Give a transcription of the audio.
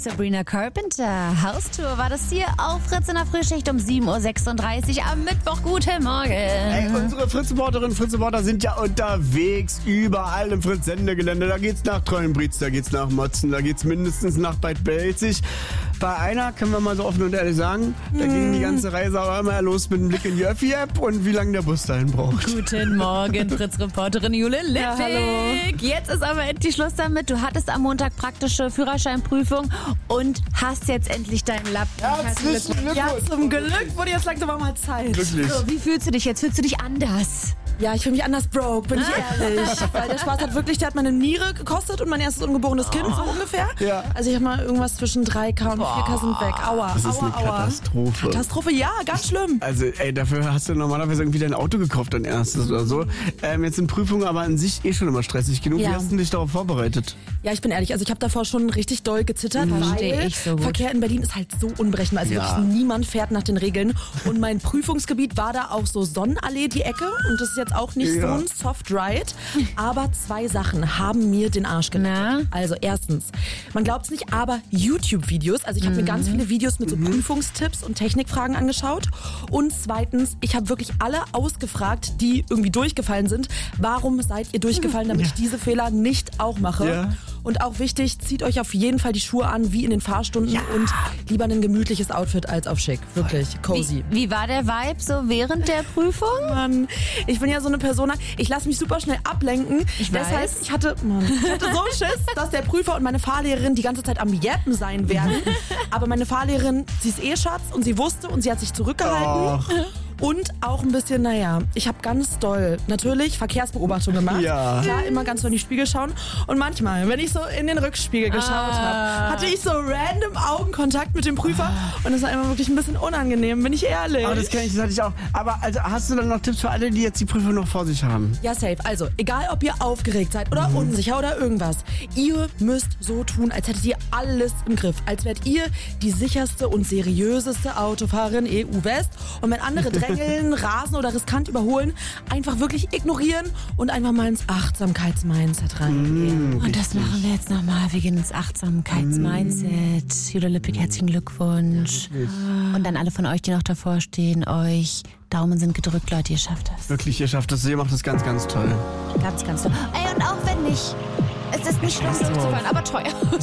Sabrina Carpenter. Haustour war das hier auf Fritz in der Frühschicht um 7.36 Uhr am Mittwoch. Guten Morgen. Ey, unsere Fritz-Reporterinnen und Fritz-Reporter sind ja unterwegs, überall im Fritz-Sendegelände. Da geht's nach Treuenbrietz, da geht's nach Motzen, da geht's mindestens nach Bad Belzig. Bei einer, können wir mal so offen und ehrlich sagen, da ging die ganze Reise aber immer los mit einem Blick in die Öffi-App und wie lange der Bus dahin braucht. Guten Morgen, Fritz-Reporterin Jule Lippig. Ja, hallo. Jetzt ist aber endlich Schluss damit. Du hattest am Montag praktische Führerscheinprüfung und hast jetzt endlich deinen Lappen. Herzlichen Glückwunsch. Ja, zum Glück wurde jetzt langsam mal Zeit. Wirklich. So, wie fühlst du dich jetzt? Fühlst du dich anders? Ja, ich fühle mich anders broke, bin ich ehrlich. Weil der Spaß hat wirklich, der hat meine Niere gekostet und mein erstes ungeborenes Kind, so ungefähr. Ja. Also ich habe mal irgendwas zwischen 3K und 4K sind weg. Aua, Das ist eine Katastrophe. Katastrophe, ja, ganz schlimm. Also, ey, dafür hast du normalerweise irgendwie dein Auto gekauft, dein erstes oder so. Jetzt sind Prüfungen aber an sich schon immer stressig genug. Ja. Wie hast du dich darauf vorbereitet? Ja, ich bin ehrlich, also ich habe davor schon richtig doll gezittert, Verstehe weil ich so gut. Verkehr in Berlin ist halt so unberechenbar. Also Ja. wirklich niemand fährt nach den Regeln. Und mein Prüfungsgebiet war da auch so Sonnenallee, die Ecke. Und das ist jetzt auch nicht so ein Soft Ride. Aber 2 Sachen haben mir den Arsch gerettet. Na? Also erstens, man glaubt es nicht, aber YouTube-Videos. Also ich habe mir ganz viele Videos mit so Prüfungstipps und Technikfragen angeschaut. Und zweitens, ich habe wirklich alle ausgefragt, die irgendwie durchgefallen sind. Warum seid ihr durchgefallen, damit ich diese Fehler nicht auch mache? Ja. Und auch wichtig, zieht euch auf jeden Fall die Schuhe an, wie in den Fahrstunden und lieber ein gemütliches Outfit als auf schick. Wirklich, cozy. Wie war der Vibe so während der Prüfung? Mann, ich bin ja so eine Person, ich lasse mich super schnell ablenken. Ich das weiß. heißt, ich hatte so Schiss, dass der Prüfer und meine Fahrlehrerin die ganze Zeit am Jeppen sein werden. Aber meine Fahrlehrerin, sie ist Schatz und sie wusste und sie hat sich zurückgehalten. Och. Und auch ein bisschen, ich habe ganz doll natürlich Verkehrsbeobachtung gemacht. Ja. Klar, immer ganz doll in die Spiegel schauen. Und manchmal, wenn ich so in den Rückspiegel geschaut habe, hatte ich so random Augenkontakt mit dem Prüfer. Und das war immer wirklich ein bisschen unangenehm, bin ich ehrlich. Aber das hatte ich auch. Aber also, hast du dann noch Tipps für alle, die jetzt die Prüfung noch vor sich haben? Ja, safe. Also, egal ob ihr aufgeregt seid oder unsicher oder irgendwas, ihr müsst so tun, als hättet ihr alles im Griff. Als wärt ihr die sicherste und seriöseste Autofahrerin EU-West. Und wenn andere drängeln, rasen oder riskant überholen, einfach wirklich ignorieren und einfach mal ins Achtsamkeitsmindset reingehen. Und das machen wir jetzt nochmal. Wir gehen ins Achtsamkeitsmindset. Jule Lippig, herzlichen Glückwunsch. Und dann alle von euch, die noch davor stehen, euch Daumen sind gedrückt, Leute, ihr schafft das. Wirklich, ihr schafft das. Ihr macht das ganz, ganz toll. Ganz, ganz toll. Ey, und auch wenn nicht, es ist nicht schlimm durchzufallen, aber teuer.